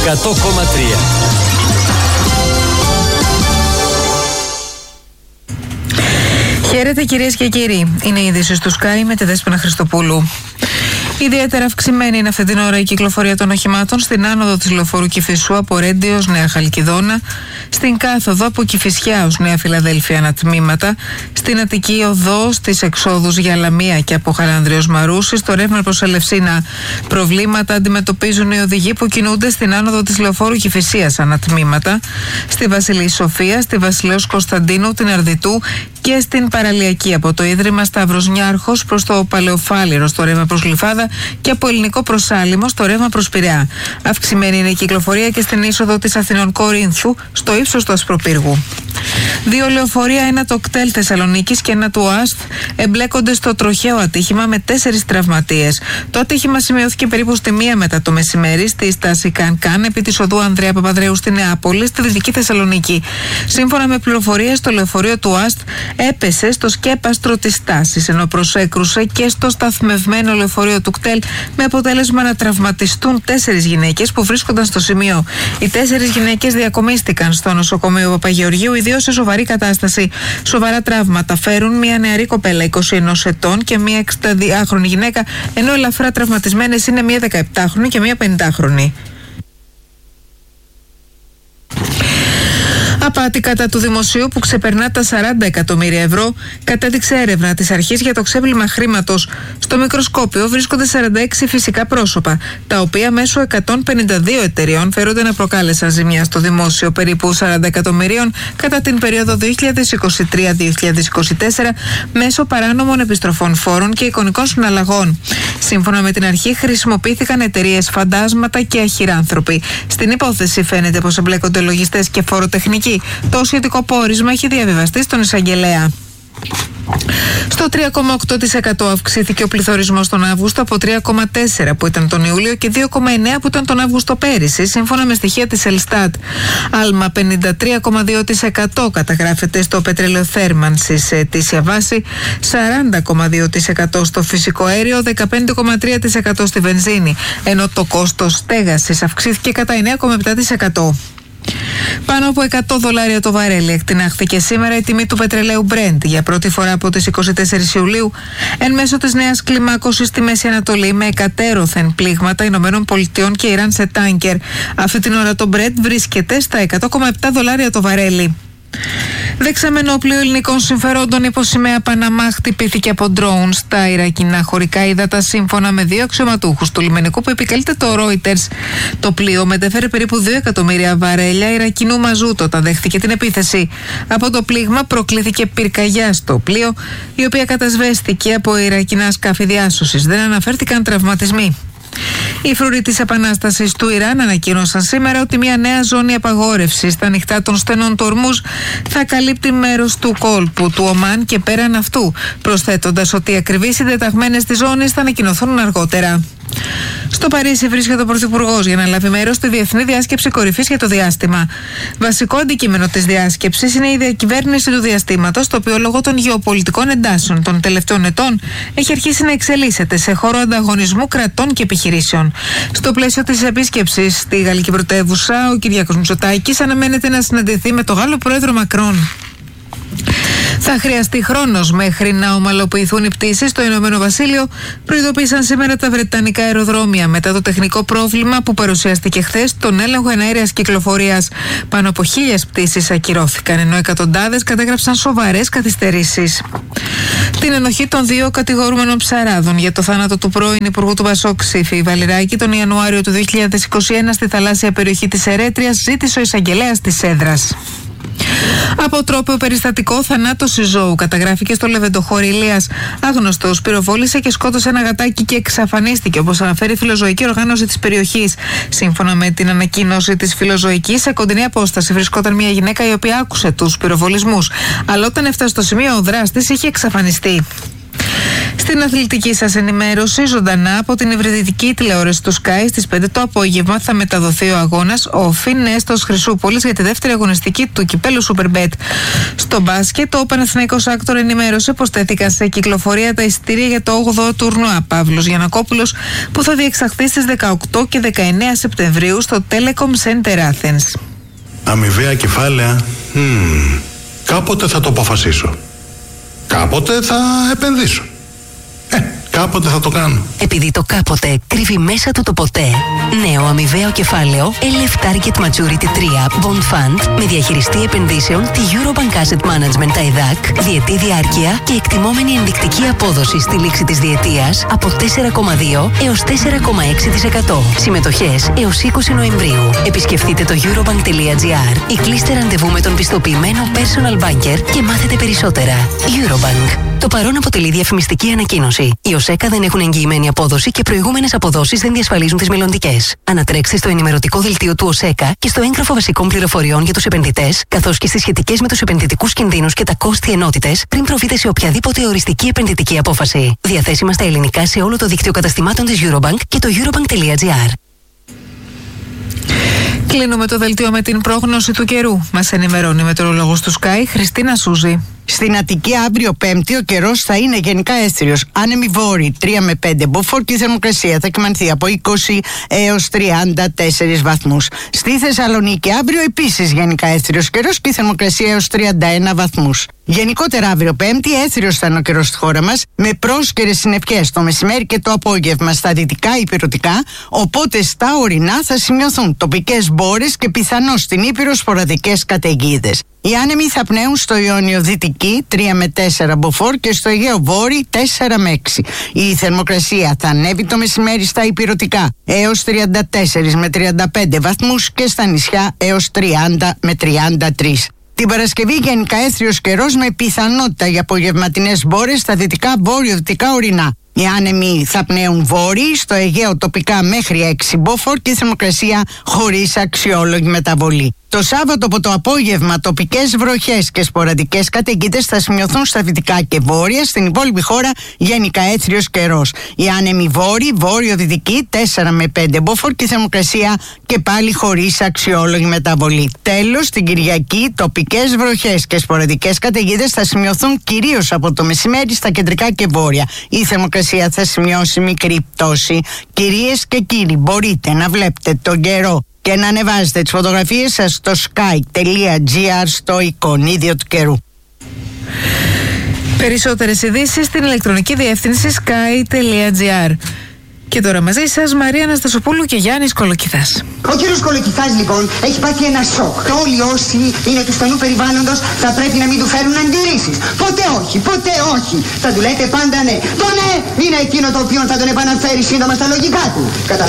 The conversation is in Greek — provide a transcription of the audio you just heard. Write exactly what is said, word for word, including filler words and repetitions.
εκατό κόμμα τρία. Χαίρετε κυρίες και κύριοι. Είναι η είδηση του Sky με τη Δέσποινα Χριστοπούλου. Ιδιαίτερα αυξημένη είναι αυτή την ώρα η κυκλοφορία των οχημάτων στην άνοδο της λεωφορείου Κηφισού από Ρέντιο ως Νέα Χαλκιδόνα, στην κάθοδο από Κηφισιά ως Νέα Φιλαδέλφια ανατμήματα, στην Αττική Οδό, στις εξόδους για Λαμία και από Χαρανδρέως Μαρούσης, στο ρεύμα προς Ελευσίνα. Προβλήματα αντιμετωπίζουν οι οδηγοί που κινούνται στην άνοδο της λεωφόρου Κηφισίας ανατμήματα, στη Βασιλής Σοφία, στη Βασιλέως Κωνσταντίνου, την Αρδιτού και στην παραλιακή από το Ίδρυμα Σταύρος Νιάρχος προς το Παλαιοφάλιρο στο ρεύμα προς Γλυφάδα και από Ελληνικό προς Άλυμο στο ρεύμα προς Πειραιά. Αυξημένη είναι η κυκλοφορία και στην είσοδο της Αθηνών Κορίνθου στο ύψος του Ασπροπύργου. Δύο λεωφορεία, ένα το ΚΤΕΛ Θεσσαλονίκης και ένα του ΑΣΤ, εμπλέκονται στο τροχαίο ατύχημα με τέσσερις τραυματίες. Το ατύχημα σημειώθηκε περίπου στη μία μετά το μεσημέρι στη στάση Καν-Καν επί της οδού Ανδρέα Παπαδρέου στη Νεάπολη, στη Δυτική Θεσσαλονίκη. Σύμφωνα με πληροφορίες, το λεωφορείο του ΑΣΤ έπεσε στο σκέπαστρο της στάσης, ενώ προσέκρουσε και στο σταθμευμένο λεωφορείο του ΚΤΕΛ, με αποτέλεσμα να τραυματιστούν τέσσερις γυναίκες που βρίσκονταν στο σημείο. Οι τέσσερις γυναίκες διακομίστηκαν στο νοσοκομείο Παπαγεωργίου, ιδίως σε σοβαρή κατάσταση. Σοβαρά τραύματα φέρουν μια νεαρή κοπέλα είκοσι ενός ετών και μια εξήντα γυναίκα, ενώ ελαφρά τραυματισμένες είναι μια δεκαεπτάχρονη και μια πενηντάχρονη. Απάτη κατά του δημοσίου που ξεπερνά τα σαράντα εκατομμύρια ευρώ, κατέδειξε έρευνα της αρχής για το ξέπλυμα χρήματος. Στο μικροσκόπιο βρίσκονται σαράντα έξι φυσικά πρόσωπα, τα οποία μέσω εκατόν πενήντα δύο εταιριών φέρονται να προκάλεσαν ζημιά στο δημόσιο περίπου σαράντα εκατομμυρίων κατά την περίοδο δύο χιλιάδες είκοσι τρία με δύο χιλιάδες είκοσι τέσσερα μέσω παράνομων επιστροφών φόρων και εικονικών συναλλαγών. Σύμφωνα με την αρχή, χρησιμοποιήθηκαν εταιρείες φαντάσματα και αχυράνθρωποι. Στην υπόθεση φαίνεται πως εμπλέκονται λογιστές και φοροτεχνικοί. Το σχετικό πόρισμα έχει διαβιβαστεί στον εισαγγελέα. Στο τρία κόμμα οκτώ τοις εκατό αυξήθηκε ο πληθωρισμός τον Αύγουστο από τρία κόμμα τέσσερα τοις εκατό που ήταν τον Ιούλιο και δύο κόμμα εννέα τοις εκατό που ήταν τον Αύγουστο πέρυσι, σύμφωνα με στοιχεία της Ελστάτ. Άλμα πενήντα τρία κόμμα δύο τοις εκατό καταγράφεται στο πετρέλαιο θέρμανσης σε αιτήσια βάση, σαράντα κόμμα δύο τοις εκατό στο φυσικό αέριο, δεκαπέντε κόμμα τρία τοις εκατό στη βενζίνη, ενώ το κόστος στέγασης αυξήθηκε κατά εννέα κόμμα επτά τοις εκατό. Πάνω από εκατό δολάρια το βαρέλι εκτινάχθηκε σήμερα η τιμή του πετρελαίου Brent για πρώτη φορά από τις είκοσι τέσσερις Ιουλίου, εν μέσω της νέας κλιμάκωσης στη Μέση Ανατολή με εκατέρωθεν πλήγματα Ηνωμένων Πολιτειών και Ιράν σε τάνκερ. Αυτή την ώρα το Brent βρίσκεται στα εκατό κόμμα επτά δολάρια το βαρέλι. Δεξαμενό πλοίο ελληνικών συμφερόντων υπό σημαία Παναμά χτυπήθηκε από ντρόουν στα Ιρακινά χωρικά ύδατα, σύμφωνα με δύο αξιωματούχους του λιμενικού που επικαλείται το Reuters. Το πλοίο μετέφερε περίπου δύο εκατομμύρια βαρέλια Ιρακινού μαζούτο όταν δέχτηκε την επίθεση. Από το πλήγμα προκλήθηκε πυρκαγιά στο πλοίο, η οποία κατασβέστηκε από Ιρακινά σκάφη διάσωσης. Δεν αναφέρθηκαν τραυματισμοί. Οι φρουροί της Επανάστασης του Ιράν ανακοίνωσαν σήμερα ότι μια νέα ζώνη απαγόρευσης στα ανοιχτά των στενών του Ορμούζ θα καλύπτει μέρος του κόλπου του Ομάν και πέραν αυτού, προσθέτοντας ότι οι ακριβείς συντεταγμένες της ζώνης θα ανακοινωθούν αργότερα. Στο Παρίσι βρίσκεται ο Πρωθυπουργός για να λάβει μέρος στη Διεθνή Διάσκεψη Κορυφής για το Διάστημα. Βασικό αντικείμενο της διάσκεψης είναι η διακυβέρνηση του διαστήματος, το οποίο λόγω των γεωπολιτικών εντάσεων των τελευταίων ετών έχει αρχίσει να εξελίσσεται σε χώρο ανταγωνισμού κρατών και επιχειρήσεων. Στο πλαίσιο της επίσκεψης στη γαλλική πρωτεύουσα, ο Κυριάκος Μητσοτάκης αναμένεται να συναντηθεί με τον Γάλλο πρόεδρο Μακρόν. Θα χρειαστεί χρόνος μέχρι να ομαλοποιηθούν οι πτήσεις στο Ηνωμένο Βασίλειο, προειδοποίησαν σήμερα τα βρετανικά αεροδρόμια μετά το τεχνικό πρόβλημα που παρουσιάστηκε χθες στον έλεγχο εναέρειας κυκλοφορίας. Πάνω από χίλιες πτήσεις ακυρώθηκαν, ενώ εκατοντάδες κατέγραψαν σοβαρές καθυστερήσεις. Την ενοχή των δύο κατηγορούμενων ψαράδων για το θάνατο του πρώην Υπουργού του Πασόκ Σύφη Βαληράκη τον Ιανουάριο του δύο χιλιάδες είκοσι ένα στη θαλάσσια περιοχή της Ερέτριας ζήτησε ο εισαγγελέας της Έδρας. Αποτρόπαιο περιστατικό θανάτωση ζώου καταγράφηκε στο Λεβεντοχώρι Ηλίας. Άγνωστος πυροβόλησε και σκότωσε ένα γατάκι και εξαφανίστηκε, όπως αναφέρει η φιλοζωική οργάνωση της περιοχής. Σύμφωνα με την ανακοίνωση της φιλοζωικής, σε κοντινή απόσταση βρισκόταν μια γυναίκα η οποία άκουσε τους πυροβολισμούς. Αλλά όταν έφτασε στο σημείο, ο δράστης είχε εξαφανιστεί. Στη την αθλητική σας ενημέρωση ζωντανά από την υβριδική τηλεόραση του Sky στις πέντε το απόγευμα θα μεταδοθεί ο αγώνας ο Φιν Νέστος Χρυσούπολης για τη δεύτερη αγωνιστική του κυπέλου Superbet. Στο μπάσκετ, ο Παναθηναϊκός Άκτορ ενημέρωσε πως τέθηκαν σε κυκλοφορία τα εισιτήρια για το όγδοο τουρνουά Παύλος Γιαννακόπουλος που θα διεξαχθεί στις δεκαοκτώ και δεκαεννέα Σεπτεμβρίου στο Telecom Center Athens. Αμοιβαία κεφάλαια. Hmm. Κάποτε θα το αποφασίσω. Κάποτε θα επενδύσω. Ε, κάποτε θα το κάνω. Επειδή το κάποτε κρύβει μέσα του το ποτέ. Νέο αμοιβαίο κεφάλαιο Ελ Εφ Target Maturity τρία Bond Fund με διαχειριστή επενδύσεων τη Eurobank Asset Management τα ΕΔΑΚ, διετή διάρκεια και εκτιμόμενη ενδεικτική απόδοση στη λήξη της διετίας από τέσσερα κόμμα δύο έως τέσσερα κόμμα έξι τοις εκατό. Συμμετοχές έως είκοσι Νοεμβρίου. Επισκεφτείτε το eurobank τελεία gr ή κλείστε ραντεβού με τον πιστοποιημένο personal banker και μάθετε περισσότερα. Eurobank. Το παρόν αποτελεί διαφημιστική ανακοίνωση. Οι ΟΣΕΚΑ δεν έχουν εγγυημένη απόδοση και προηγούμενες αποδόσεις δεν διασφαλίζουν τις μελλοντικές. Ανατρέξτε στο ενημερωτικό δελτίο του ΟΣΕΚΑ και στο έγγραφο βασικών πληροφοριών για τους επενδυτές, καθώς και στις σχετικές με τους επενδυτικούς κινδύνους και τα κόστη ενότητες, πριν προβείτε σε οποιαδήποτε οριστική επενδυτική απόφαση. Διαθέσιμα στα ελληνικά σε όλο το δίκτυο καταστημάτων της Eurobank και το eurobank τελεία gr. Κλείνουμε το δελτίο με την πρόγνωση του καιρού. Μας ενημερώνει η μετεωρολόγος του Sky, Χριστίνα Σούζη. Στην Αττική αύριο Πέμπτη ο καιρός θα είναι γενικά αίσθηρος. Άνεμοι βόρειοι τρία με πέντε μποφόρ και η θερμοκρασία θα κυμανθεί από είκοσι έως τριάντα τέσσερις βαθμούς. Στη Θεσσαλονίκη αύριο επίσης γενικά αίσθηρος καιρός και η θερμοκρασία έως τριάντα ένα βαθμούς. Γενικότερα αύριο Πέμπτη αίσθηρος θα είναι ο καιρός στη χώρα μας, με πρόσκαιρες συννεφιές το μεσημέρι και το απόγευμα στα δυτικά υπηρετικά, οπότε στα ορεινά θα σημειωθούν τοπικές μπόρες και πιθανώς στην Ήπειρο σποραδικές καταιγίδες. Οι άνεμοι θα πνέουν στο Ιόνιο Δυτική τρία με τέσσερα μποφόρ και στο Αιγαίο Βόρειο τέσσερα με έξι. Η θερμοκρασία θα ανέβει το μεσημέρι στα υπηρετικά έως τριάντα τέσσερα με τριάντα πέντε βαθμούς και στα νησιά έως τριάντα με τριάντα τρία. Την Παρασκευή γενικά αίσθηρος καιρός με πιθανότητα για απογευματινές μπόρες στα δυτικά βόρειο-δυτικά ορεινά. Οι άνεμοι θα πνέουν βόρειοι, στο Αιγαίο τοπικά μέχρι έξι μποφόρ και η θερμοκρασία χωρίς αξιόλογη μεταβολή. Το Σάββατο από το απόγευμα τοπικές βροχές και σποραδικές καταιγίδες θα σημειωθούν στα δυτικά και βόρεια, στην υπόλοιπη χώρα γενικά έθριος καιρός. Οι άνεμοι βόρειοι, βόρειο-δυτικοί τέσσερα με πέντε μποφόρ και η θερμοκρασία και πάλι χωρίς αξιόλογη μεταβολή. Τέλος, την Κυριακή τοπικές βροχές και σποραδικές καταιγίδες θα σημειωθούν κυρίως από το μεσημέρι στα κεντρικά και βόρεια. Η θερμοκρασία θα σημειώσει μικρή πτώση. Κυρίες και κύριοι, μπορείτε να βλέπετε τον καιρό και να ανεβάζετε τις φωτογραφίες σας στο sky τελεία gr στο εικονίδιο του καιρού. Περισσότερες ειδήσεις στην ηλεκτρονική διεύθυνση sky τελεία gr. Και τώρα μαζί σας Μαρία Αναστασοπούλου και Γιάννης Κολοκυθάς. Ο κύριος Κολοκυθάς λοιπόν έχει πάθει ένα σοκ. Όλοι όσοι είναι του στενού περιβάλλοντος θα πρέπει να μην του φέρουν αντιρρήσεις. Ποτέ όχι, ποτέ όχι. Θα του λέτε πάντα ναι. Το ναι είναι εκείνο το οποίο θα τον επαναφέρει σύντομα στα λογικά του.